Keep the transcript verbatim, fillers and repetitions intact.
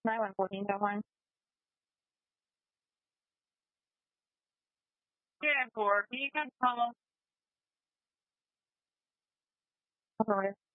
nine one fourteen交换。Yeah, four. Can you come call? Okay.